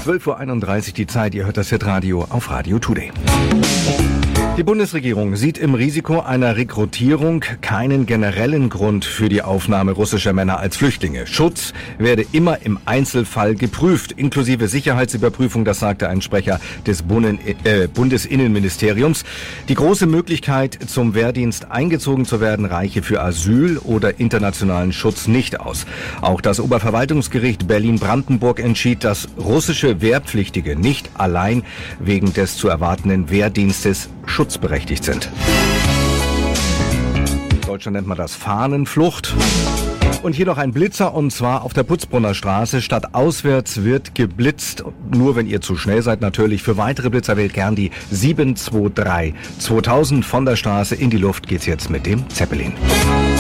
12:31 Uhr die Zeit, ihr hört das Hitradio auf Radio Today. Die Bundesregierung sieht im Risiko einer Rekrutierung keinen generellen Grund für die Aufnahme russischer Männer als Flüchtlinge. Schutz werde immer im Einzelfall geprüft, inklusive Sicherheitsüberprüfung, das sagte ein Sprecher des Bundesinnenministeriums. Die große Möglichkeit, zum Wehrdienst eingezogen zu werden, reiche für Asyl oder internationalen Schutz nicht aus. Auch das Oberverwaltungsgericht Berlin-Brandenburg entschied, dass russische Wehrpflichtige nicht allein wegen des zu erwartenden Wehrdienstes schutzberechtigt sind. In Deutschland nennt man das Fahnenflucht. Und hier noch ein Blitzer, und zwar auf der Putzbrunner Straße. Stadtauswärts wird geblitzt. Nur wenn ihr zu schnell seid natürlich. Für weitere Blitzer wählt gern die 723. 2000 von der Straße in die Luft geht's jetzt mit dem Zeppelin.